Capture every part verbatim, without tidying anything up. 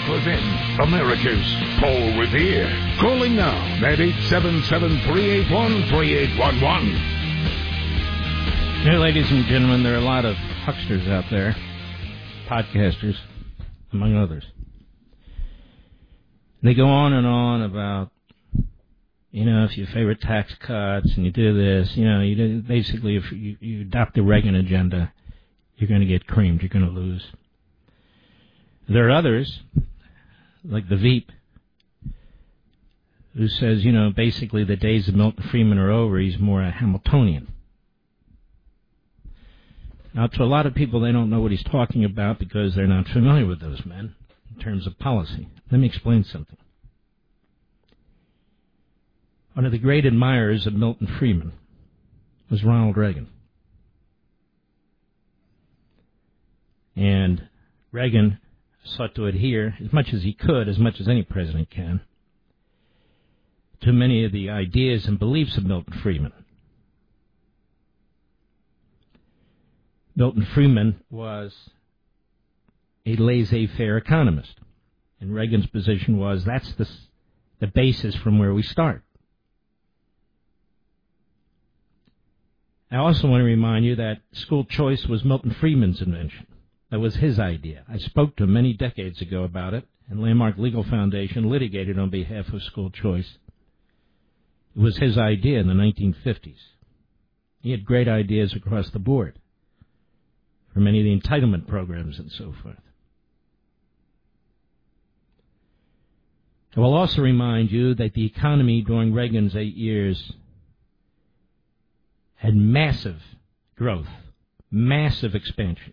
within, America's Paul Revere. Calling now at eight seven seven, three eight one, three eight one one. Hey, ladies and gentlemen, there are a lot of hucksters out there, podcasters, among others. They go on and on about, you know, if your favorite tax cuts and you do this, you know, you do, basically if you, you adopt the Reagan agenda, you're going to get creamed, you're going to lose. There are others, like the Veep, who says, you know, basically the days of Milton Friedman are over, he's more a Hamiltonian. Now, to a lot of people, they don't know what he's talking about because they're not familiar with those men in terms of policy. Let me explain something. One of the great admirers of Milton Friedman was Ronald Reagan. And Reagan sought to adhere, as much as he could, as much as any president can, to many of the ideas and beliefs of Milton Friedman. Milton Friedman was a laissez-faire economist, and Reagan's position was that's the, the basis from where we start. I also want to remind you that school choice was Milton Friedman's invention. That was his idea. I spoke to him many decades ago about it, and Landmark Legal Foundation litigated on behalf of school choice. It was his idea in the nineteen fifties. He had great ideas across the board for many of the entitlement programs and so forth. I will also remind you that the economy during Reagan's eight years had massive growth, massive expansion.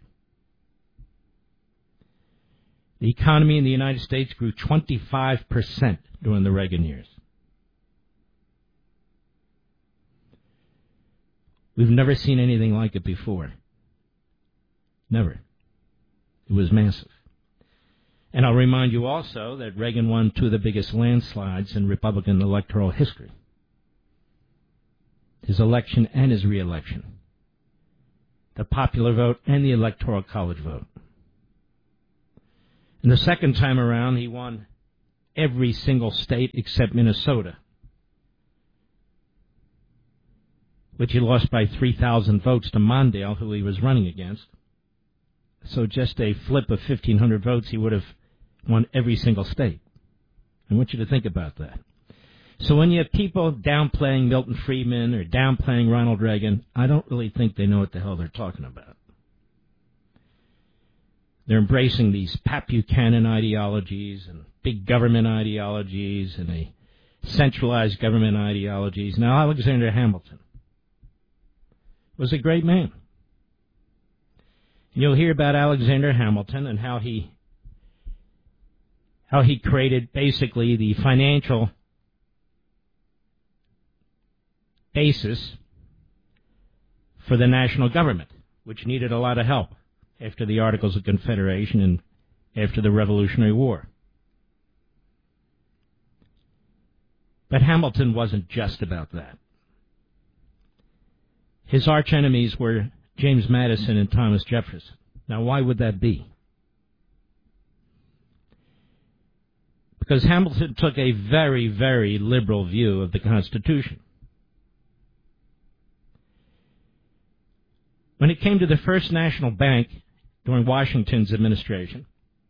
The economy in the United States grew twenty-five percent during the Reagan years. We've never seen anything like it before. Never. It was massive. And I'll remind you also that Reagan won two of the biggest landslides in Republican electoral history. His election and his re-election. The popular vote and the Electoral College vote. And the second time around, he won every single state except Minnesota, which he lost by three thousand votes to Mondale, who he was running against. So just a flip of fifteen hundred votes, he would have won every single state. I want you to think about that. So when you have people downplaying Milton Friedman or downplaying Ronald Reagan, I don't really think they know what the hell they're talking about. They're embracing these Pat Buchanan ideologies and big government ideologies and a centralized government ideologies. Now, Alexander Hamilton was a great man. You'll hear about Alexander Hamilton and how he how he created basically the financial basis for the national government, which needed a lot of help after the Articles of Confederation and after the Revolutionary War. But Hamilton wasn't just about that. His archenemies were James Madison and Thomas Jefferson. Now, why would that be? Because Hamilton took a very, very liberal view of the Constitution. When it came to the First National Bank during Washington's administration,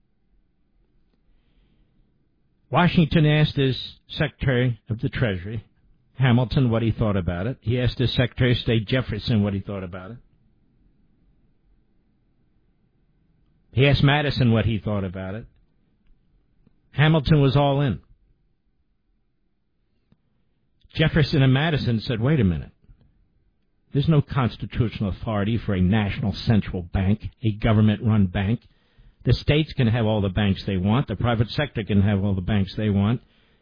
Washington asked his Secretary of the Treasury, Hamilton, what he thought about it. He asked his Secretary of State, Jefferson, what he thought about it. He asked Madison what he thought about it. Hamilton was all in. Jefferson and Madison said, wait a minute. There's no constitutional authority for a national central bank, a government-run bank. The states can have all the banks they want. The private sector can have all the banks they want.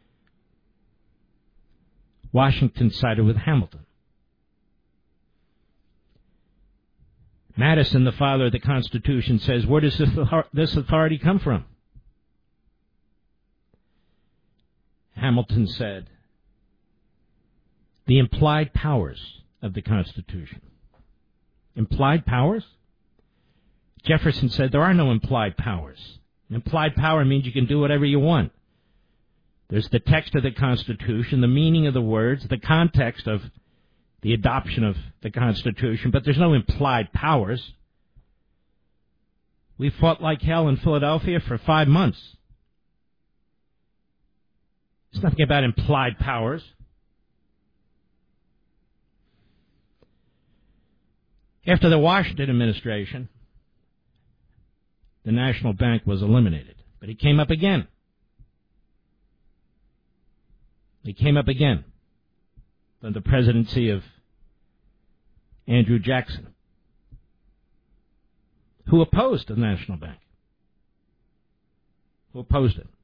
Washington sided with Hamilton. Madison, the father of the Constitution, says, where does this authority come from? Hamilton said, the implied powers of the Constitution. Implied powers? Jefferson said there are no implied powers. Implied power means you can do whatever you want. There's the text of the Constitution, the meaning of the words, the context of the adoption of the Constitution, but there's no implied powers. We fought like hell in Philadelphia for five months. It's nothing about implied powers. After the Washington administration, the National Bank was eliminated, but it came up again. It came up again under the presidency of Andrew Jackson, who opposed the National Bank, who opposed it.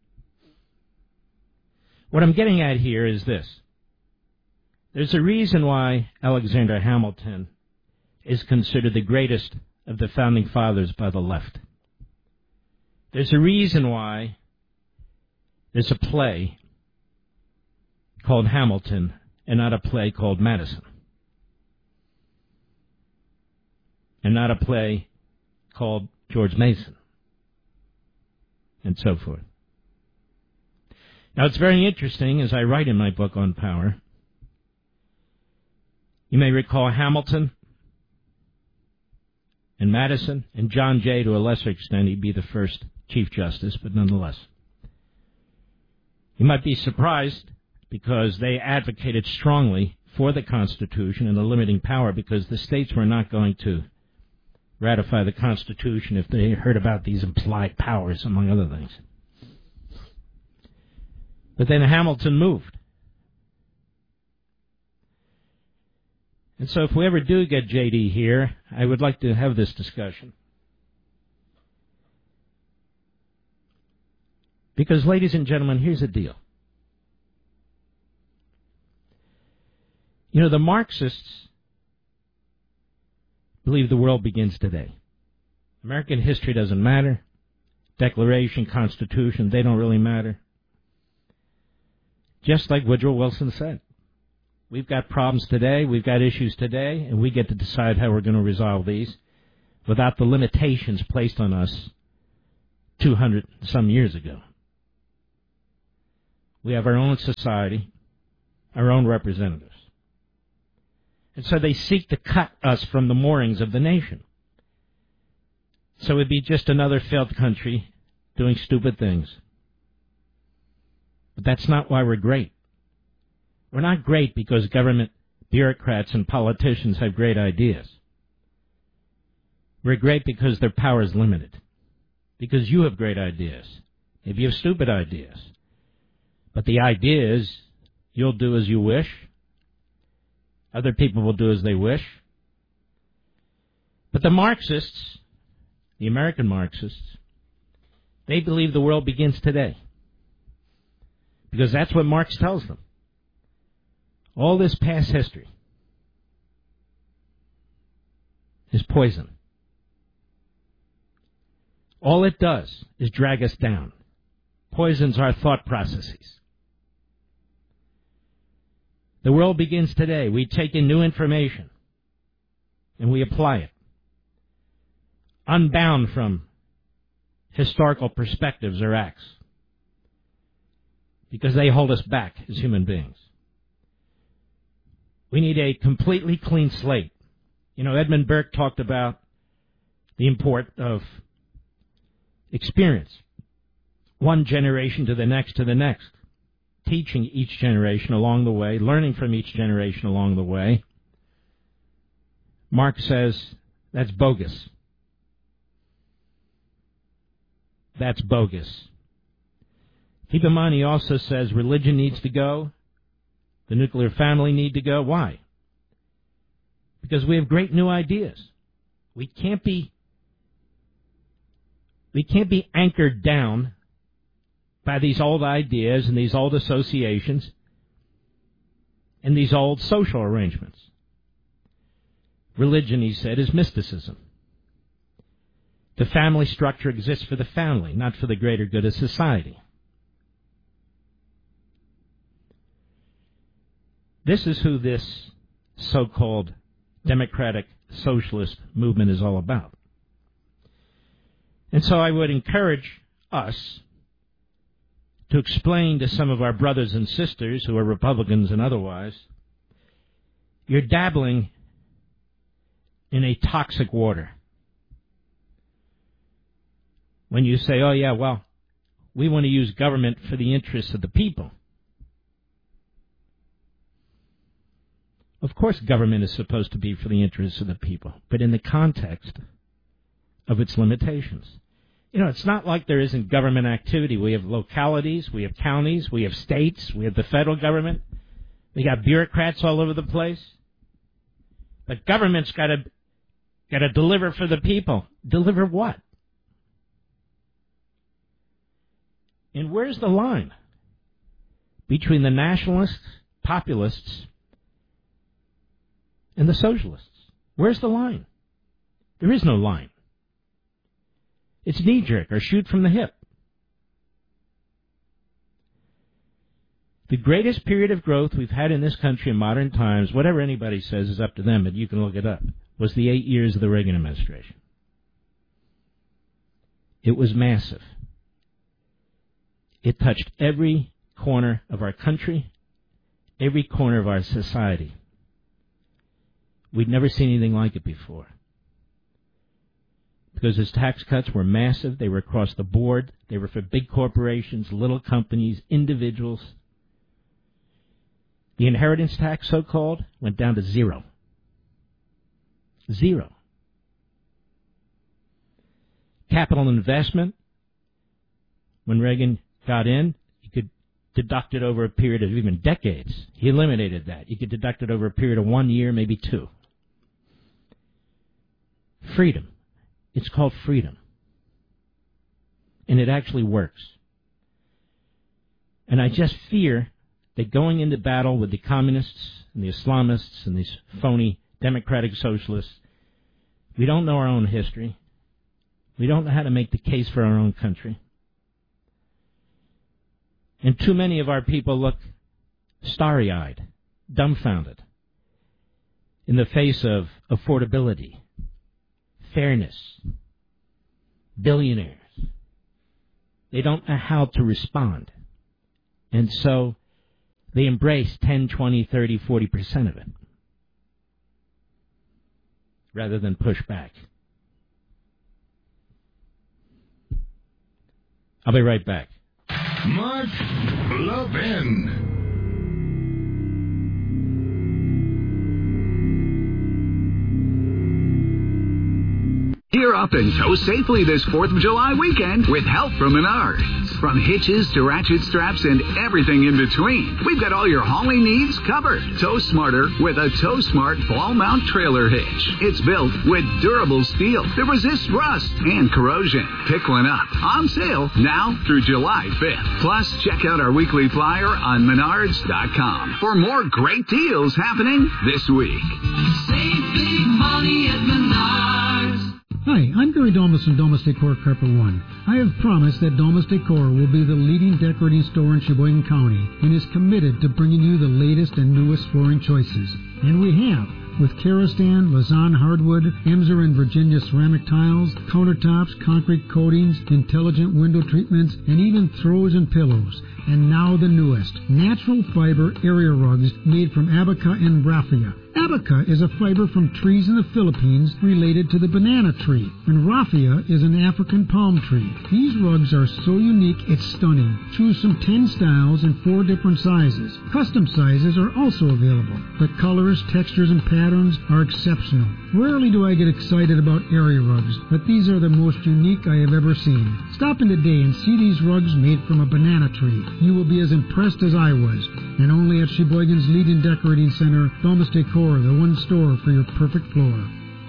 What I'm getting at here is this. There's a reason why Alexander Hamilton is considered the greatest of the Founding Fathers by the left. There's a reason why there's a play called Hamilton and not a play called Madison, and not a play called George Mason, and so forth. Now, it's very interesting, as I write in my book on power, you may recall Hamilton and Madison and John Jay, to a lesser extent. He'd be the first Chief Justice, but nonetheless. You might be surprised because they advocated strongly for the Constitution and the limiting power, because the states were not going to ratify the Constitution if they heard about these implied powers, among other things. But then Hamilton moved. And so if we ever do get J D here, I would like to have this discussion. Because, ladies and gentlemen, here's the deal. You know, the Marxists believe the world begins today. American history doesn't matter. Declaration, Constitution, they don't really matter. Just like Woodrow Wilson said, we've got problems today, we've got issues today, and we get to decide how we're going to resolve these without the limitations placed on us two hundred some years ago. We have our own society, our own representatives. And so they seek to cut us from the moorings of the nation. So it'd be just another failed country doing stupid things. But that's not why we're great. We're not great because government bureaucrats and politicians have great ideas. We're great because their power is limited. Because you have great ideas. Maybe you have stupid ideas. But the idea is you'll do as you wish. Other people will do as they wish. But the Marxists, the American Marxists, they believe the world begins today. Because that's what Marx tells them. All this past history is poison. All it does is drag us down. Poisons our thought processes. The world begins today. We take in new information and we apply it, unbound from historical perspectives or acts, because they hold us back as human beings. We need a completely clean slate. You know, Edmund Burke talked about the import of experience, one generation to the next to the next, teaching each generation along the way, learning from each generation along the way. Marx says that's bogus. That's bogus. Keep in mind, he also says religion needs to go. The nuclear family need to go. Why? Because we have great new ideas. We can't be, we can't be anchored down by these old ideas and these old associations and these old social arrangements. Religion, he said, is mysticism. The family structure exists for the family, not for the greater good of society. This is who this so-called democratic socialist movement is all about. And so I would encourage us to explain to some of our brothers and sisters who are Republicans and otherwise, you're dabbling in a toxic water. When you say, oh, yeah, well, we want to use government for the interests of the people. Of course, government is supposed to be for the interests of the people, but in the context of its limitations. You know, it's not like there isn't government activity. We have localities, we have counties, we have states, we have the federal government. We got bureaucrats all over the place. But government's got to got to deliver for the people. Deliver what? And where's the line between the nationalists, populists, and the socialists? Where's the line? There is no line. It's knee-jerk or shoot from the hip. The greatest period of growth we've had in this country in modern times, whatever anybody says is up to them, but you can look it up, was the eight years of the Reagan administration. It was massive. It touched every corner of our country, every corner of our society. We'd never seen anything like it before. Because his tax cuts were massive. They were across the board. They were for big corporations, little companies, individuals. The inheritance tax, so-called, went down to zero. Zero. Capital investment, when Reagan got in, you could deduct it over a period of even decades. He eliminated that. You could deduct it over a period of one year, maybe two. Freedom. It's called freedom. And it actually works. And I just fear that going into battle with the communists and the Islamists and these phony democratic socialists, we don't know our own history. We don't know how to make the case for our own country. And too many of our people look starry-eyed, dumbfounded, in the face of affordability, fairness, billionaires. They don't know how to respond. And so they embrace ten, twenty, thirty, forty percent of it rather than push back. I'll be right back. Mark Levin. Gear up and tow safely this fourth of July weekend with help from Menards. From hitches to ratchet straps and everything in between, we've got all your hauling needs covered. Tow smarter with a Tow Smart fall mount trailer hitch. It's built with durable steel that resists rust and corrosion. Pick one up. On sale now through July fifth. Plus, check out our weekly flyer on menards dot com for more great deals happening this week. Save big money at Menards. Hi, I'm Gary Domus from Domus Decor Carpet One. I have promised that Domus Decor will be the leading decorating store in Sheboygan County and is committed to bringing you the latest and newest flooring choices. And we have, with Karastan, Lausanne hardwood, Emser and Virginia ceramic tiles, countertops, concrete coatings, intelligent window treatments, and even throws and pillows. And now the newest, natural fiber area rugs made from abaca and raffia. Abaca is a fiber from trees in the Philippines related to the banana tree, and raffia is an African palm tree. These rugs are so unique it's stunning. Choose from ten styles and four different sizes. Custom sizes are also available. The colors, textures, and patterns are exceptional. Rarely do I get excited about area rugs, but these are the most unique I have ever seen. Stop in today and see these rugs made from a banana tree. You will be as impressed as I was. And only at Sheboygan's leading decorating center, Domus Decor, the one store for your perfect floor.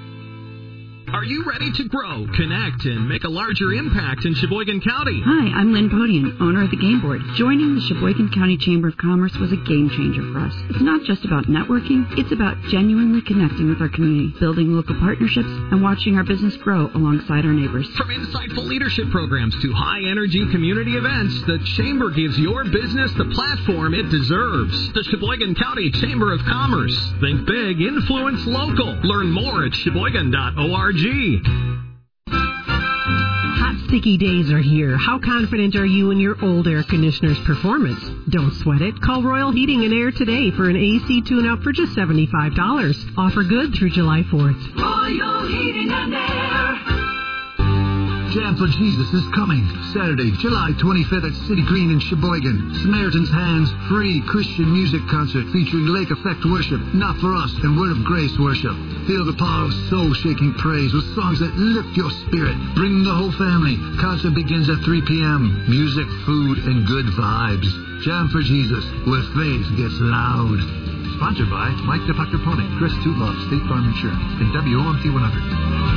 Are you ready to grow, connect, and make a larger impact in Sheboygan County? Hi, I'm Lynn Podian, owner of the Game Board. Joining the Sheboygan County Chamber of Commerce was a game changer for us. It's not just about networking, it's about genuinely connecting with our community, building local partnerships, and watching our business grow alongside our neighbors. From insightful leadership programs to high-energy community events, the Chamber gives your business the platform it deserves. The Sheboygan County Chamber of Commerce. Think big, influence local. Learn more at sheboygan dot org. Hot sticky days are here. How confident are you in your old air conditioner's performance? Don't sweat it. Call Royal Heating and Air today for an A C tune-up for just seventy-five dollars. Offer good through July fourth. Royal Heating and Air. Jam for Jesus is coming Saturday, July twenty-fifth at City Green in Sheboygan. Samaritan's Hands free Christian music concert featuring Lake Effect worship, Not For Us, and Word of Grace worship. Feel the power of soul-shaking praise with songs that lift your spirit. Bring the whole family. Concert begins at three p.m. Music, food, and good vibes. Jam for Jesus, where faith gets loud. Sponsored by Mike DePuctor-Pony, Chris Tootloff, State Farm Insurance, and W O M T one hundred.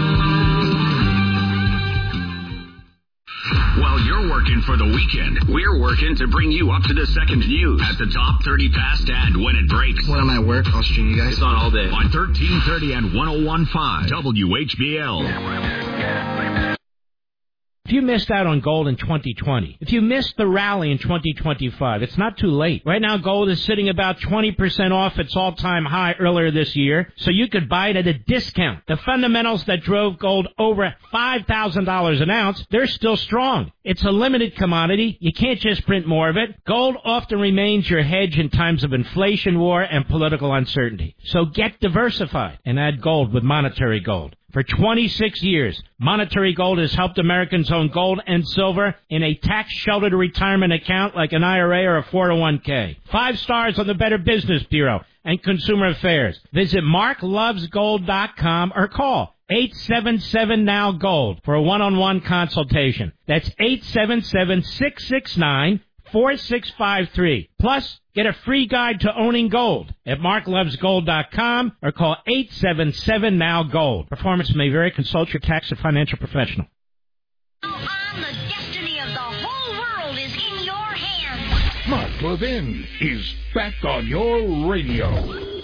While you're working for the weekend, we're working to bring you up to the second news at the top thirty past and when it breaks. When I'm at work, I'll stream you guys. It's on all day. On thirteen thirty and one oh one point five W H B L. If you missed out on gold in twenty twenty, if you missed the rally in twenty twenty-five, it's not too late. Right now, gold is sitting about twenty percent off its all-time high earlier this year, so you could buy it at a discount. The fundamentals that drove gold over five thousand dollars an ounce, they're still strong. It's a limited commodity. You can't just print more of it. Gold often remains your hedge in times of inflation, war, and political uncertainty. So get diversified and add gold with Monetary Gold. For twenty-six years, Monetary Gold has helped Americans own gold and silver in a tax-sheltered retirement account like an I R A or a four oh one k. Five stars on the Better Business Bureau and Consumer Affairs. Visit mark loves gold dot com or call eight seven seven now gold for a one-on-one consultation. That's eight seven seven, six six nine, four six five three. Plus, get a free guide to owning gold at mark loves gold dot com or call eight seven seven now gold. Performance may vary. Consult your tax or financial professional. On, the destiny of the whole world is in your hands. Mark Levin is back on your radio.